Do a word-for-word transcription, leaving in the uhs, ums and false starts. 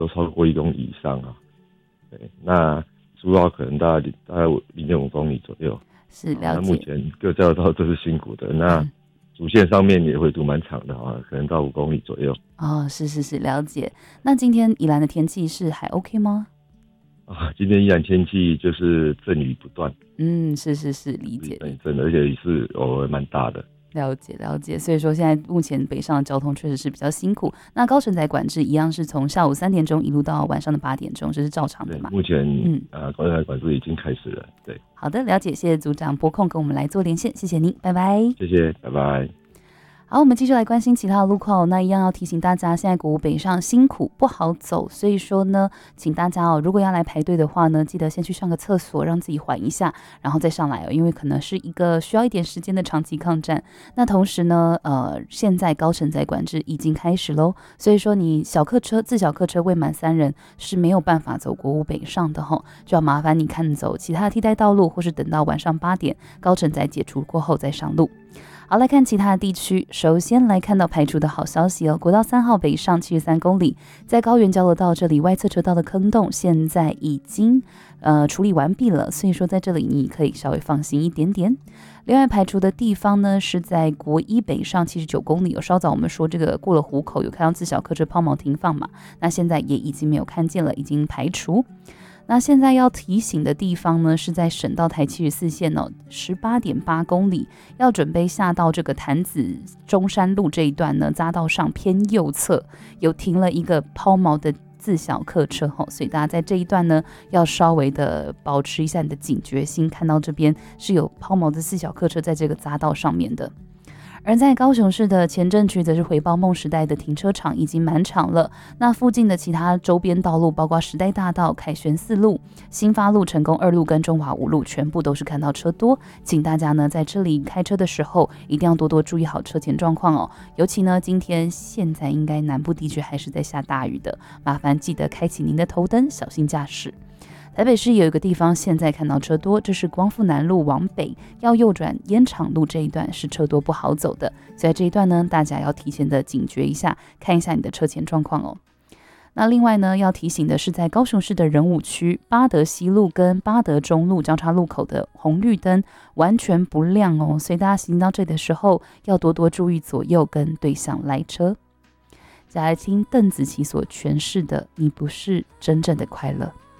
都超过一公里以上啊。对，那速道可能大概大概零点五公里左右。 是了解。 那目前各交流道都是辛苦的，那主线上面也回读蛮长的啊，可能到五公里左右。 哦，是是是，了解。那今天宜兰的天气是还 OK 吗？ 啊，今天宜兰天气就是阵雨不断。 嗯，是是是，理解。 真的，而且是偶尔蛮大的。 了解了解，所以说现在目前北上的交通确实是比较辛苦。那高乘载管制一样是从下午三点钟一路到晚上的八点钟，这是照常的嘛？ 目前嗯呃高乘载管制已经开始了。对， 好的，了解，谢谢组长拨空跟我们来做连线，谢谢您，拜拜。 谢谢，拜拜。 好，我们继续来关心其他的路况。那一样要提醒大家，现在国五北上辛苦不好走，所以说呢，请大家哦，如果要来排队的话呢，记得先去上个厕所，让自己缓一下，然后再上来哦，因为可能是一个需要一点时间的长期抗战。那同时呢，呃，现在高乘载管制已经开始喽，所以说你小客车、自小客车未满三人是没有办法走国五北上的吼，就要麻烦你看走其他的替代道路，或是等到晚上八点高乘载解除过后再上路。好，来看其他的地区。首先来看到排除的好消息哦，国道三号北上七十三公里，在高原交流道这里外侧车道的坑洞现在已经呃处理完毕了，所以说在这里你可以稍微放心一点点。另外排除的地方呢是在国一北上七十九公里，有稍早我们说这个过了湖口有看到自小客车抛锚停放嘛，那现在也已经没有看见了，已经排除。那现在要提醒的地方呢，是在省道台七十四线哦，十八点八公里，要准备下到这个潭子中山路这一段呢，匝道上偏右侧有停了一个抛锚的自小客车吼，所以大家在这一段呢，要稍微的保持一下你的警觉心，看到这边是有抛锚的自小客车在这个匝道上面的。而在高雄市的前镇区则是回报梦时代的停车场已经满场了，那附近的其他周边道路包括时代大道、凯旋四路、新发路、成功二路跟中华五路全部都是看到车多，请大家呢在这里开车的时候一定要多多注意好车前状况哦，尤其呢今天现在应该南部地区还是在下大雨的，麻烦记得开启您的头灯，小心驾驶。台北市有一个地方现在看到车多，这是光复南路往北要右转烟厂路这一段是车多不好走的，所以这一段呢大家要提前的警觉一下，看一下你的车前状况哦。那另外呢要提醒的是，在高雄市的仁武区八德西路跟八德中路交叉路口的红绿灯完全不亮哦，所以大家行到这里的时候要多多注意左右跟对向来车。再来听邓紫棋所诠释的《你不是真正的快乐》。